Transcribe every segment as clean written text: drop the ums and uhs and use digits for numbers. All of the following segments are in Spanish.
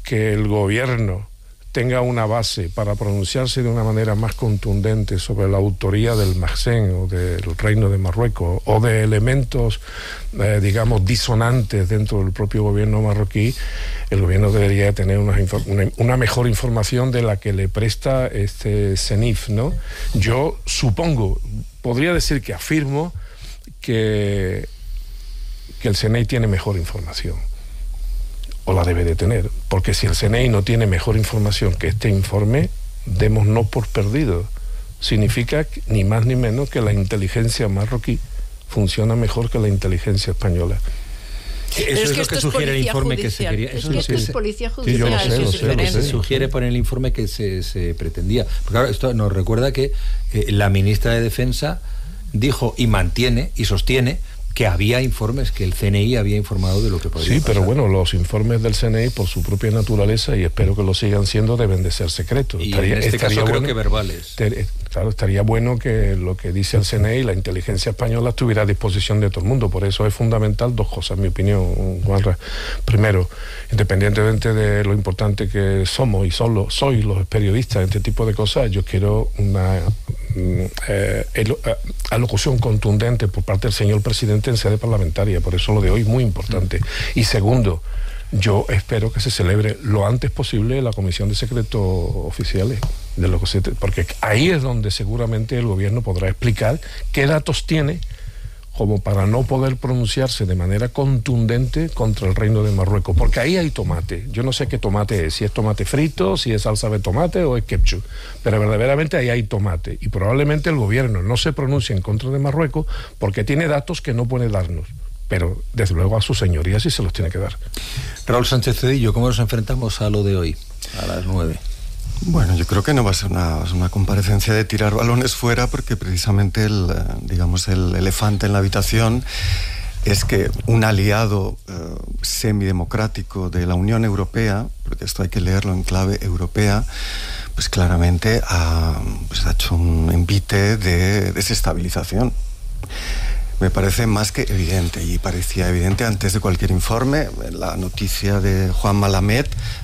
que el gobierno tenga una base para pronunciarse de una manera más contundente sobre la autoría del Mahsen o del Reino de Marruecos o de elementos, digamos, disonantes dentro del propio gobierno marroquí, el gobierno debería tener una mejor información de la que le presta este CENIF, ¿no? Yo supongo, podría decir que afirmo que el CNI tiene mejor información. O la debe de tener, porque si el CNI no tiene mejor información que este informe, démonos por perdido. Significa ni más ni menos que la inteligencia marroquí funciona mejor que la inteligencia española. Eso es lo que sugiere el informe que se quería. Eso es policía judicial. Sí, yo lo sé. Se sugiere por el informe que se pretendía. Porque claro, esto nos recuerda que la ministra de Defensa dijo y mantiene y sostiene que había informes, que el CNI había informado de lo que podría pasar. Pero bueno, los informes del CNI, por su propia naturaleza, y espero que lo sigan siendo, deben de ser secretos. Y en este caso creo que verbales. Claro, estaría bueno que lo que dice el CNI, la inteligencia española, estuviera a disposición de todo el mundo. Por eso es fundamental dos cosas, en mi opinión, Juanra. Primero, independientemente de lo importante que somos y soy los periodistas en este tipo de cosas, yo quiero una alocución contundente por parte del señor presidente en sede parlamentaria. Por eso lo de hoy es muy importante. Y segundo, yo espero que se celebre lo antes posible la Comisión de Secretos Oficiales, porque ahí es donde seguramente el gobierno podrá explicar qué datos tiene como para no poder pronunciarse de manera contundente contra el Reino de Marruecos, porque ahí hay tomate. Yo no sé qué tomate es, si es tomate frito, si es salsa de tomate o es ketchup, pero verdaderamente ahí hay tomate, y probablemente el gobierno no se pronuncie en contra de Marruecos porque tiene datos que no puede darnos, pero desde luego a su señoría sí se los tiene que dar. Raúl Sánchez Cedillo, ¿cómo nos enfrentamos a lo de hoy, a las 9? Bueno, yo creo que no va a ser una comparecencia de tirar balones fuera, porque precisamente el elefante en la habitación es que un aliado semidemocrático de la Unión Europea, porque esto hay que leerlo en clave europea, pues claramente ha hecho un envite de desestabilización. Me parece más que evidente, y parecía evidente antes de cualquier informe. La noticia de Juan Malamed,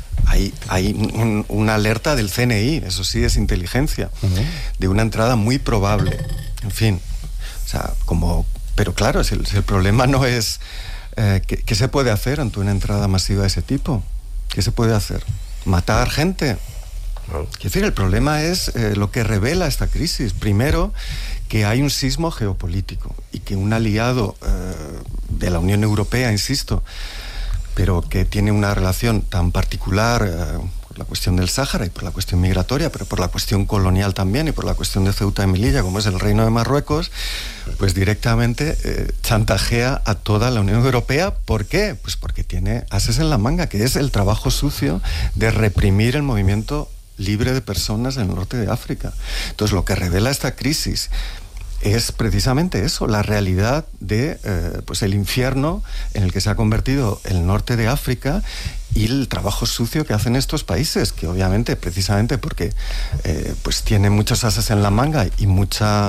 hay una alerta del CNI, eso sí es inteligencia, de una entrada muy probable. En fin, o sea, pero claro, si el problema no es ¿qué se puede hacer ante una entrada masiva de ese tipo? ¿Qué se puede hacer? ¿Matar gente? Es decir, el problema es lo que revela esta crisis. Primero, que hay un sismo geopolítico y que un aliado de la Unión Europea, insisto, pero que tiene una relación tan particular por la cuestión del Sáhara y por la cuestión migratoria, pero por la cuestión colonial también y por la cuestión de Ceuta y Melilla, como es el Reino de Marruecos, pues directamente chantajea a toda la Unión Europea. ¿Por qué? Pues porque tiene ases en la manga, que es el trabajo sucio de reprimir el movimiento libre de personas en el norte de África. Entonces, lo que revela esta crisis es precisamente eso, la realidad de el infierno en el que se ha convertido el norte de África y el trabajo sucio que hacen estos países, que obviamente, precisamente porque tienen muchos ases en la manga y mucho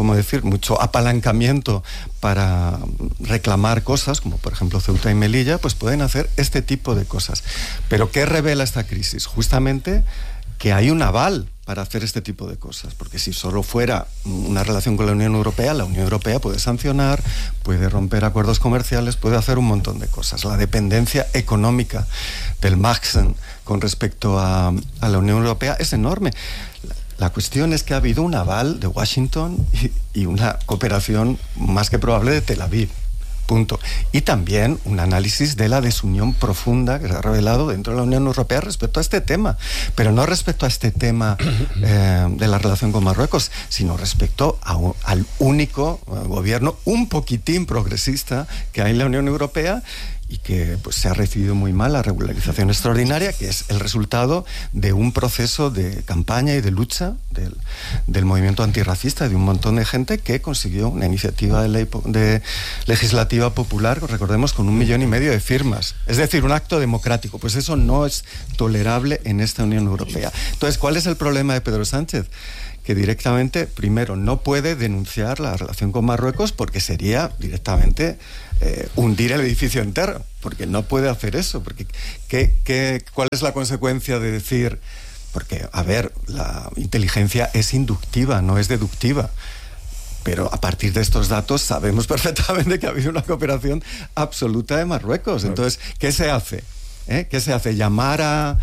apalancamiento para reclamar cosas, como por ejemplo Ceuta y Melilla, pues pueden hacer este tipo de cosas. Pero ¿qué revela esta crisis? Justamente que hay un aval para hacer este tipo de cosas, porque si solo fuera una relación con la Unión Europea puede sancionar, puede romper acuerdos comerciales, puede hacer un montón de cosas. La dependencia económica del Mahsen con respecto a la Unión Europea es enorme. La cuestión es que ha habido un aval de Washington y una cooperación más que probable de Tel Aviv. Punto. Y también un análisis de la desunión profunda que se ha revelado dentro de la Unión Europea respecto a este tema, pero no respecto a este tema de la relación con Marruecos, sino respecto al único gobierno un poquitín progresista que hay en la Unión Europea y que se ha recibido muy mal la regularización extraordinaria, que es el resultado de un proceso de campaña y de lucha del movimiento antirracista, de un montón de gente que consiguió una iniciativa de ley legislativa popular, recordemos, con 1,5 millones de firmas. Es decir, un acto democrático. Pues eso no es tolerable en esta Unión Europea. Entonces, ¿cuál es el problema de Pedro Sánchez? Que directamente, primero, no puede denunciar la relación con Marruecos porque sería directamente hundir el edificio entero, porque no puede hacer eso, porque ¿cuál es la consecuencia de decir? Porque, a ver, la inteligencia es inductiva, no es deductiva. Pero a partir de estos datos sabemos perfectamente que ha habido una cooperación absoluta de Marruecos. Entonces, ¿qué se hace? ¿Qué se hace? ¿Llamar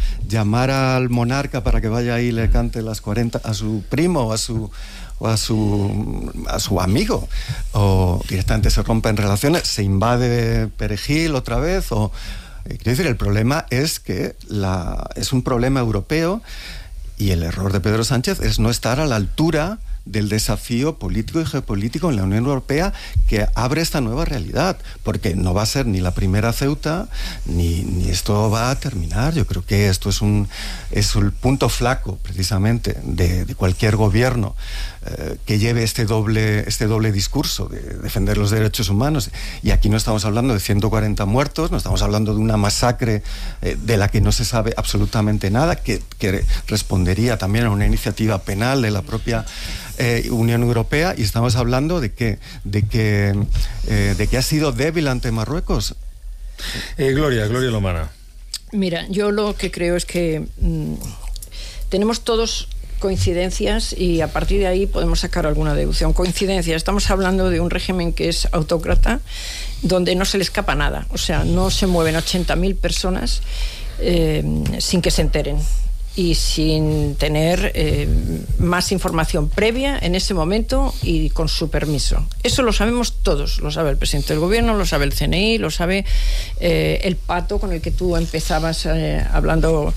al monarca para que vaya ahí y le cante las 40 a su primo o a su amigo? ¿O directamente se rompen relaciones? ¿Se invade Perejil otra vez? Quiero decir, el problema es que es un problema europeo, y el error de Pedro Sánchez es no estar a la altura del desafío político y geopolítico en la Unión Europea que abre esta nueva realidad, porque no va a ser ni la primera Ceuta, ni esto va a terminar. Yo creo que esto es el punto flaco, precisamente, de cualquier gobierno que lleve este doble discurso de defender los derechos humanos. Y aquí no estamos hablando de 140 muertos, no estamos hablando de una masacre de la que no se sabe absolutamente nada, que respondería también a una iniciativa penal de la propia Unión Europea, y estamos hablando de que ha sido débil ante Marruecos. Gloria Lomana. Mira, yo lo que creo es que tenemos todos coincidencias, y a partir de ahí podemos sacar alguna deducción. Coincidencias, estamos hablando de un régimen que es autócrata, donde no se le escapa nada, o sea, no se mueven 80.000 personas sin que se enteren y sin tener más información previa en ese momento y con su permiso. Eso lo sabemos todos, lo sabe el presidente del gobierno, lo sabe el CNI, lo sabe el pato con el que tú empezabas hablando,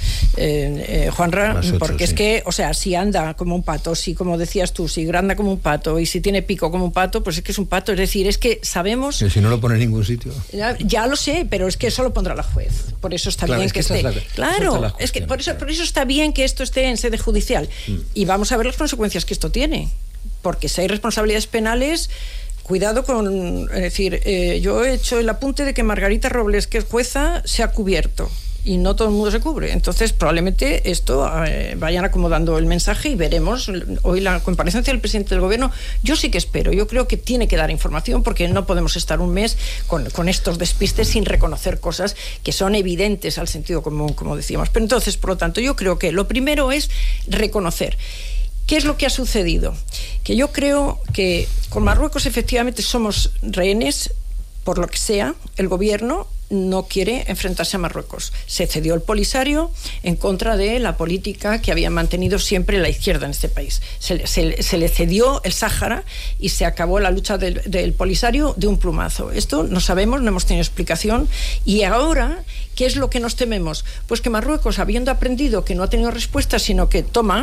Juanra, porque sí. Es que, o sea, si anda como un pato, si, como decías tú, si granda como un pato y si tiene pico como un pato, pues es que es un pato. Es decir, es que sabemos... Y si no lo pone en ningún sitio. Ya lo sé, pero es que eso lo pondrá la juez. Por eso está bien que esté... Claro, es que por eso está bien que esto esté en sede judicial. Y vamos a ver las consecuencias que esto tiene. Porque si hay responsabilidades penales, cuidado con... Es decir, yo he hecho el apunte de que Margarita Robles, que es jueza, se ha cubierto. Y no todo el mundo se cubre. Entonces, probablemente esto vayan acomodando el mensaje y veremos hoy la comparecencia del presidente del gobierno. Yo sí que espero, yo creo que tiene que dar información, porque no podemos estar un mes con estos despistes sin reconocer cosas que son evidentes al sentido común, como decíamos. Pero entonces, por lo tanto, yo creo que lo primero es reconocer. ¿Qué es lo que ha sucedido? Que yo creo que con Marruecos efectivamente somos rehenes, por lo que sea. El gobierno no quiere enfrentarse a Marruecos. Se cedió el Polisario en contra de la política que había mantenido siempre la izquierda en este país. Se le cedió el Sáhara y se acabó la lucha del Polisario de un plumazo. Esto no sabemos, no hemos tenido explicación. Y ahora, ¿qué es lo que nos tememos? Pues que Marruecos, habiendo aprendido que no ha tenido respuesta, sino que toma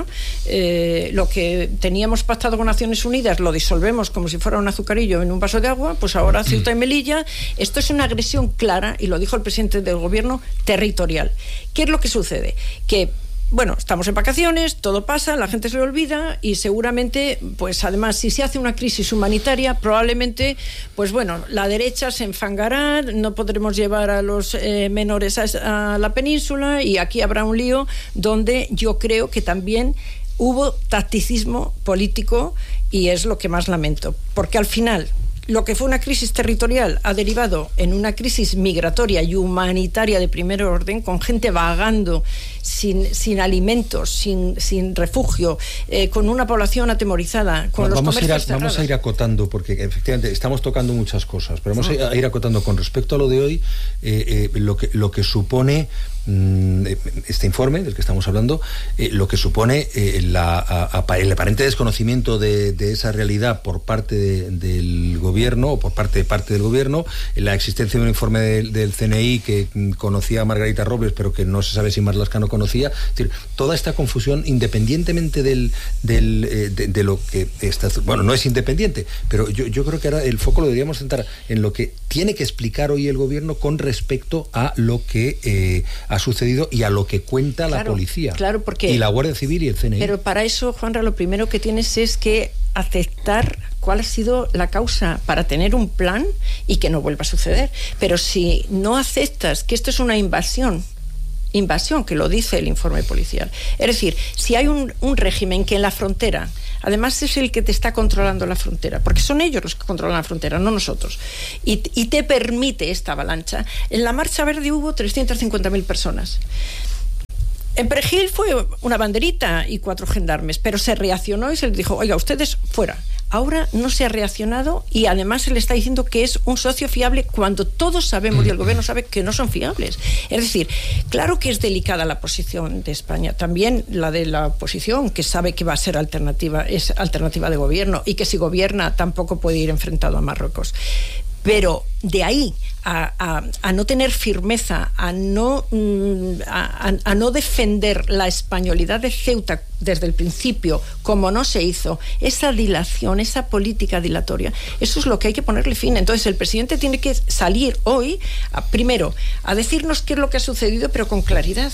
lo que teníamos pactado con Naciones Unidas, lo disolvemos como si fuera un azucarillo en un vaso de agua, pues ahora Ceuta y Melilla. Esto es una agresión clara, y lo dijo el presidente del gobierno, territorial. ¿Qué es lo que sucede? Que, bueno, estamos en vacaciones, todo pasa, la gente se le olvida, y seguramente, pues además, si se hace una crisis humanitaria, probablemente, pues bueno, la derecha se enfangará, no podremos llevar a los menores a la península, y aquí habrá un lío donde yo creo que también hubo tacticismo político, y es lo que más lamento, porque al final lo que fue una crisis territorial ha derivado en una crisis migratoria y humanitaria de primer orden, con gente vagando sin alimentos, sin refugio, con una población atemorizada, con los comercios cerrados. Vamos a ir acotando, porque efectivamente estamos tocando muchas cosas, pero vamos a ir acotando con respecto a lo de hoy, lo que supone este informe del que estamos hablando, lo que supone el aparente desconocimiento de esa realidad por parte del gobierno, o por parte del gobierno, la existencia de un informe del CNI que conocía a Margarita Robles, pero que no se sabe si Marlaska no conocía. Es decir, toda esta confusión, independientemente de lo que está... Bueno, no es independiente, pero yo creo que ahora el foco lo deberíamos centrar en lo que tiene que explicar hoy el gobierno con respecto a lo que ha sucedido y a lo que cuenta la policía, porque, y la Guardia Civil y el CNI. Pero para eso, Juanra, lo primero que tienes es que aceptar cuál ha sido la causa para tener un plan y que no vuelva a suceder. Pero si no aceptas que esto es una invasión, que lo dice el informe policial, es decir, si hay un régimen que en la frontera además es el que te está controlando la frontera, porque son ellos los que controlan la frontera, no nosotros, y te permite esta avalancha. En la Marcha Verde hubo 350.000 personas. En Perejil fue una banderita y 4 gendarmes, pero se reaccionó y se les dijo, oiga, ustedes fuera. Ahora no se ha reaccionado y además se le está diciendo que es un socio fiable cuando todos sabemos y el gobierno sabe que no son fiables. Es decir, claro que es delicada la posición de España, también la de la oposición, que sabe que va a ser alternativa, es alternativa de gobierno y que si gobierna tampoco puede ir enfrentado a Marruecos. Pero de ahí a no tener firmeza, a no defender la españolidad de Ceuta desde el principio, como no se hizo, esa dilación, esa política dilatoria, eso es lo que hay que ponerle fin. Entonces el presidente tiene que salir hoy, primero, a decirnos qué es lo que ha sucedido, pero con claridad.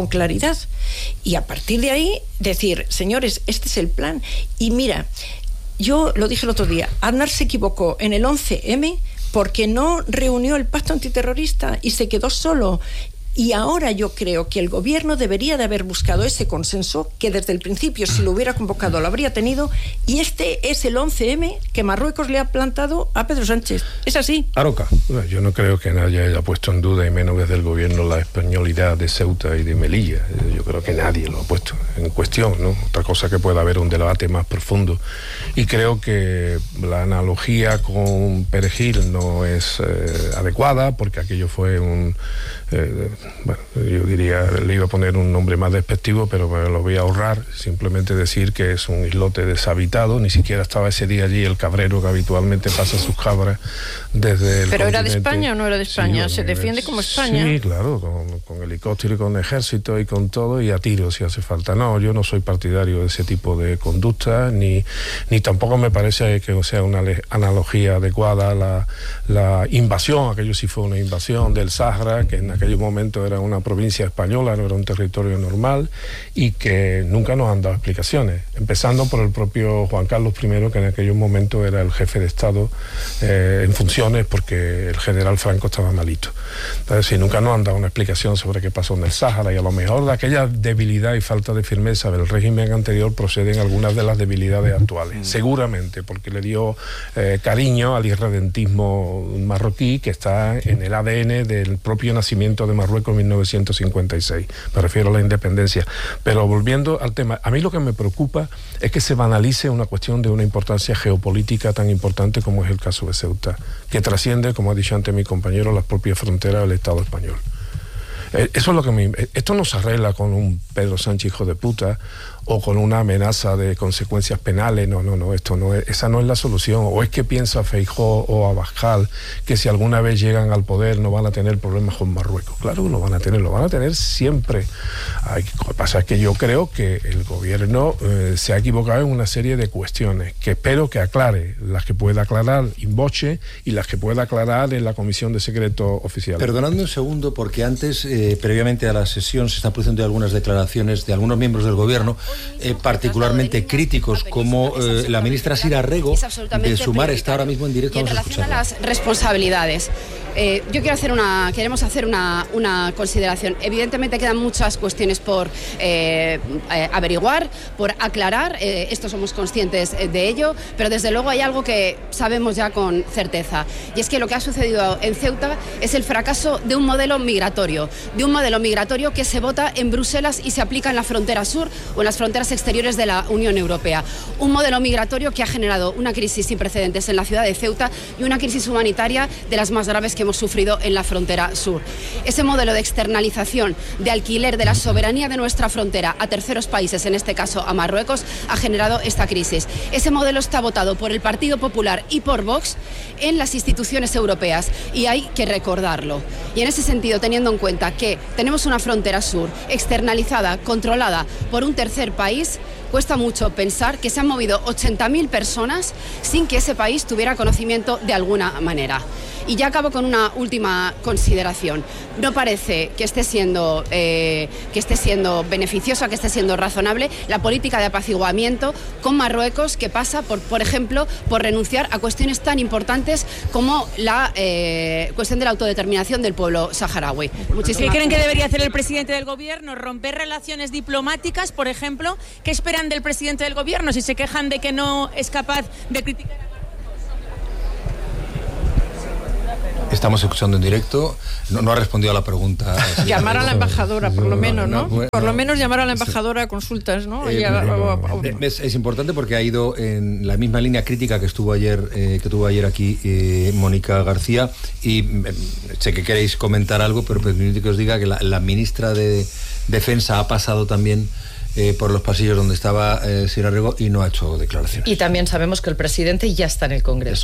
Y a partir de ahí decir, señores, este es el plan. Y mira, yo lo dije el otro día, Aznar se equivocó en el 11M porque no reunió el pacto antiterrorista y se quedó solo. Y ahora yo creo que el gobierno debería de haber buscado ese consenso, que desde el principio, si lo hubiera convocado, lo habría tenido, y este es el 11M que Marruecos le ha plantado a Pedro Sánchez. Es así. Aroca, yo no creo que nadie haya puesto en duda, y menos desde el gobierno, la españolidad de Ceuta y de Melilla. Yo creo que nadie lo ha puesto en cuestión, ¿no? Otra cosa que pueda haber un debate más profundo. Y creo que la analogía con Perejil no es adecuada, porque aquello fue un... bueno, yo diría, le iba a poner un nombre más despectivo, pero me lo voy a ahorrar, simplemente decir que es un islote deshabitado. Ni siquiera estaba ese día allí el cabrero que habitualmente pasa sus cabras desde el ¿Pero continente. ¿Era de España o no era de España? Sí, ¿se defiende como España? Sí, claro, con helicóptero y con ejército y con todo, y a tiro si hace falta. No, yo no soy partidario de ese tipo de conducta, ni tampoco me parece que sea una analogía adecuada la invasión. Aquello sí fue una invasión del Sáhara, que en aquel momento era una provincia española, no era un territorio normal, y que nunca nos han dado explicaciones, empezando por el propio Juan Carlos I, que en aquel momento era el jefe de Estado en funciones, porque el general Franco estaba malito. Entonces, sí, nunca nos han dado una explicación sobre qué pasó en el Sáhara, y a lo mejor de aquella debilidad y falta de firmeza del régimen anterior proceden algunas de las debilidades actuales, seguramente, porque le dio cariño al irredentismo marroquí, que está en el ADN del propio nacimiento de Marruecos en 1956. Me refiero a la independencia. Pero volviendo al tema, a mí lo que me preocupa es que se banalice una cuestión de una importancia geopolítica tan importante como es el caso de Ceuta, que trasciende, como ha dicho antes mi compañero, las propias fronteras del Estado español. Eso es lo que esto no se arregla con un Pedro Sánchez hijo de puta o con una amenaza de consecuencias penales. No, esto no es, esa no es la solución. O es que piensa Feijóo o Abascal que si alguna vez llegan al poder no van a tener problemas con Marruecos. Claro que lo van a tener siempre. Lo que pasa es que yo creo que el gobierno se ha equivocado en una serie de cuestiones que espero que aclare, las que pueda aclarar in voce y las que pueda aclarar en la Comisión de Secretos Oficiales. Perdonadme un segundo, porque antes, previamente a la sesión, se están produciendo algunas declaraciones de algunos miembros del gobierno, particularmente críticos, como la ministra Sira Rego de Sumar está ahora mismo en directo. Y en relación a las responsabilidades, queremos hacer una consideración. Evidentemente quedan muchas cuestiones por averiguar, por aclarar, esto somos conscientes de ello, pero desde luego hay algo que sabemos ya con certeza, y es que lo que ha sucedido en Ceuta es el fracaso de un modelo migratorio que se vota en Bruselas y se aplica en la frontera sur o en las fronteras exteriores de la Unión Europea. Un modelo migratorio que ha generado una crisis sin precedentes en la ciudad de Ceuta y una crisis humanitaria de las más graves que hemos sufrido en la frontera sur. Ese modelo de externalización, de alquiler de la soberanía de nuestra frontera a terceros países, en este caso a Marruecos, ha generado esta crisis. Ese modelo está votado por el Partido Popular y por Vox en las instituciones europeas, y hay que recordarlo. Y en ese sentido, teniendo en cuenta que tenemos una frontera sur externalizada, controlada por un tercer país, cuesta mucho pensar que se han movido 80.000 personas sin que ese país tuviera conocimiento de alguna manera. Y ya acabo con una última consideración. No parece que esté siendo beneficiosa, que esté siendo razonable la política de apaciguamiento con Marruecos, que pasa, por ejemplo, por renunciar a cuestiones tan importantes como la cuestión de la autodeterminación del pueblo saharaui. ¿Qué creen que debería hacer el presidente del gobierno? ¿Romper relaciones diplomáticas, por ejemplo? ¿Qué esperan del presidente del gobierno si se quejan de que no es capaz de criticar a... Estamos escuchando en directo, no ha respondido a la pregunta. Llamar a la embajadora, por lo menos, ¿no? Por lo menos llamar a la embajadora a consultas, ¿no? Es importante porque ha ido en la misma línea crítica que tuvo ayer aquí Mónica García, y sé que queréis comentar algo, pero permitid que os diga que la ministra de Defensa ha pasado también por los pasillos donde estaba Sierra Rego y no ha hecho declaraciones. Y también sabemos que el presidente ya está en el Congreso.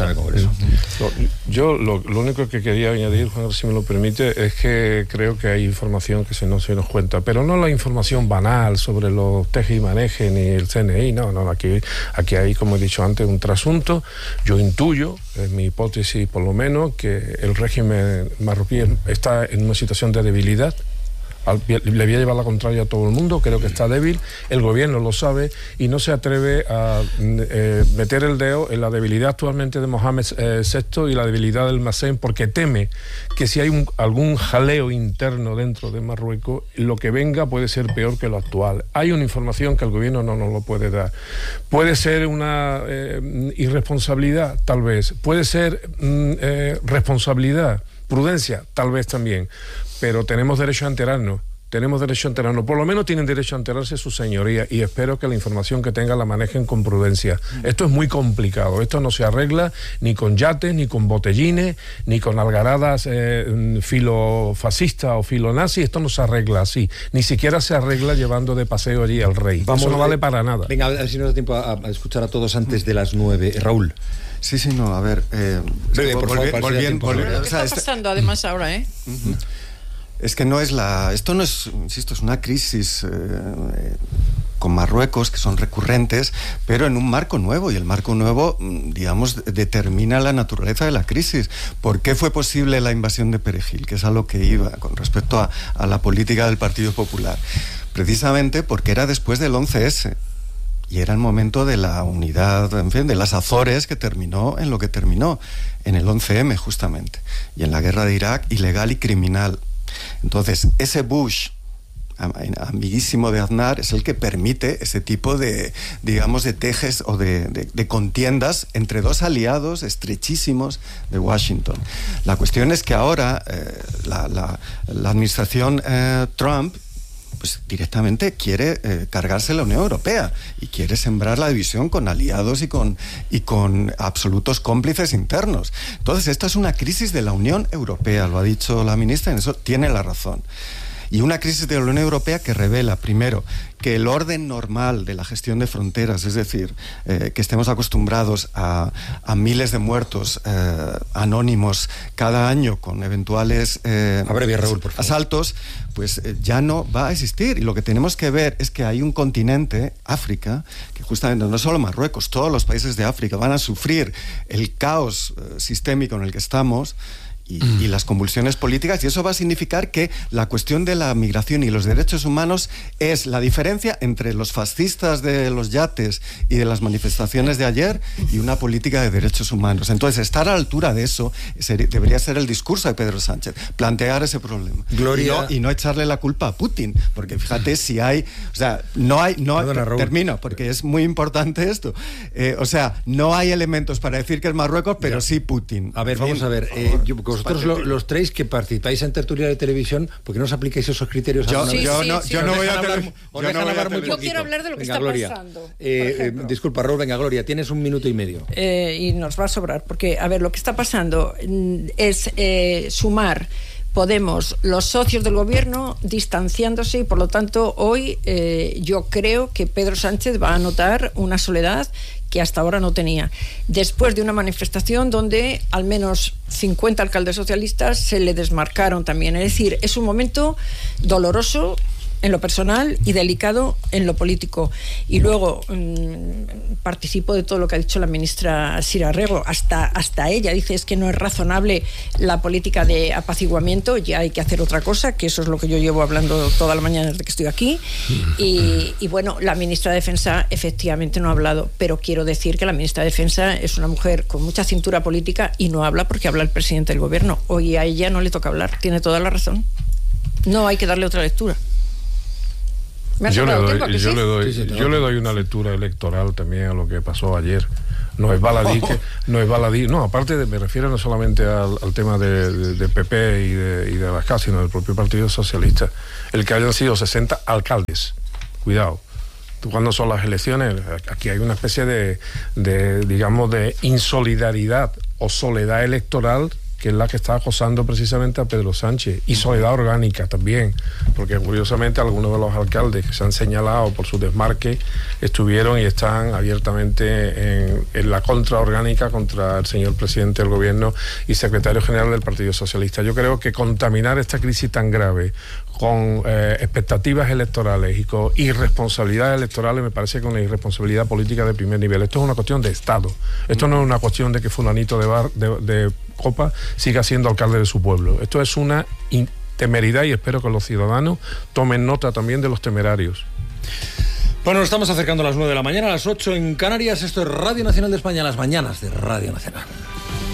Yo lo único que quería añadir, Juan, si me lo permite, es que creo que hay información que no se nos cuenta, pero no la información banal sobre los teje y maneje ni el CNI, no, aquí hay, como he dicho antes, un trasunto. Yo intuyo, en mi hipótesis por lo menos, que el régimen marroquí está en una situación de debilidad. Le voy a llevar la contraria a todo el mundo, creo que está débil, el gobierno lo sabe y no se atreve a meter el dedo en la debilidad actualmente de Mohamed VI y la debilidad del Masen, porque teme que si hay algún jaleo interno dentro de Marruecos, lo que venga puede ser peor que lo actual. Hay una información que el gobierno no nos lo puede dar. Puede ser una irresponsabilidad, tal vez. Puede ser responsabilidad, prudencia, tal vez también. Pero tenemos derecho a enterarnos, por lo menos tienen derecho a enterarse sus señorías, y espero que la información que tengan la manejen con prudencia. Esto es muy complicado, esto no se arregla ni con yates, ni con botellines, ni con algaradas filofascistas o filonazis, esto no se arregla así, ni siquiera se arregla llevando de paseo allí al rey. Eso no vale para nada. Venga, a ver si nos da tiempo a escuchar a todos antes de las 9. Raúl. Sí, no, a ver... volviendo... ¿Qué está pasando además ahora, Es que esto no es, insisto, es una crisis con Marruecos que son recurrentes, pero en un marco nuevo, y el marco nuevo, digamos, determina la naturaleza de la crisis. ¿Por qué fue posible la invasión de Perejil? Que es a lo que iba con respecto a la política del Partido Popular. Precisamente porque era después del 11S. Y era el momento de la unidad, en fin, de las Azores, que terminó en lo que terminó, en el 11M justamente, y en la guerra de Irak, ilegal y criminal. Entonces, ese Bush, amiguísimo de Aznar, es el que permite ese tipo de, digamos, de tejes o de contiendas entre dos aliados estrechísimos de Washington. La cuestión es que ahora la administración Trump pues directamente quiere cargarse la Unión Europea y quiere sembrar la división con aliados y con absolutos cómplices internos. Entonces, esta es una crisis de la Unión Europea, lo ha dicho la ministra, y en eso tiene la razón. Y una crisis de la Unión Europea que revela, primero, que el orden normal de la gestión de fronteras, es decir, que estemos acostumbrados a miles de muertos anónimos cada año con eventuales Raúl, por favor. asaltos, pues ya no va a existir. Y lo que tenemos que ver es que hay un continente, África, que justamente no solo Marruecos, todos los países de África van a sufrir el caos sistémico en el que estamos, y las convulsiones políticas, y eso va a significar que la cuestión de la migración y los derechos humanos es la diferencia entre los fascistas de los yates y de las manifestaciones de ayer y una política de derechos humanos. Entonces, estar a la altura de eso debería ser el discurso de Pedro Sánchez, plantear ese problema. Gloria. Y no echarle la culpa a Putin, porque fíjate si hay, o sea, termino, porque es muy importante esto. O sea, no hay elementos para decir que es Marruecos, pero sí Putin. A ver, vamos a ver, vosotros los tres que participáis en tertulia de televisión, ¿por qué no os aplicáis esos criterios? Yo Yo quiero hablar de lo que está pasando. Disculpa, Raúl, venga, Gloria, tienes 1 minuto y medio. Y nos va a sobrar, porque, a ver, lo que está pasando es sumar Podemos, los socios del gobierno, distanciándose, y por lo tanto hoy yo creo que Pedro Sánchez va a notar una soledad que hasta ahora no tenía, después de una manifestación donde al menos 50 alcaldes socialistas se le desmarcaron también. Es decir, es un momento doloroso en lo personal y delicado en lo político. Y luego participo de todo lo que ha dicho la ministra Sira Rego. Hasta ella dice es que no es razonable la política de apaciguamiento, ya hay que hacer otra cosa, que eso es lo que yo llevo hablando toda la mañana desde que estoy aquí. Y bueno, la ministra de Defensa efectivamente no ha hablado, pero quiero decir que la ministra de Defensa es una mujer con mucha cintura política y no habla porque habla el presidente del gobierno. Hoy a ella no le toca hablar, tiene toda la razón. No hay que darle otra lectura. Yo le doy una lectura electoral también a lo que pasó ayer. No es baladí. No, aparte me refiero no solamente al tema de PP y de Abascal, sino del propio Partido Socialista. El que hayan sido 60 alcaldes. Cuidado. Cuando son las elecciones, aquí hay una especie de insolidaridad o soledad electoral, que es la que está acosando precisamente a Pedro Sánchez, y soledad orgánica también, porque curiosamente algunos de los alcaldes que se han señalado por su desmarque estuvieron y están abiertamente en la contraorgánica contra el señor presidente del gobierno y secretario general del Partido Socialista. Yo creo que contaminar esta crisis tan grave con expectativas electorales y con irresponsabilidades electorales me parece que es una irresponsabilidad política de primer nivel. Esto es una cuestión de Estado. Esto no es una cuestión de que fulanito de Copa siga siendo alcalde de su pueblo. Esto es una temeridad y espero que los ciudadanos tomen nota también de los temerarios. Bueno, nos estamos acercando a las 9 de la mañana, a las 8 en Canarias. Esto es Radio Nacional de España, las mañanas de Radio Nacional.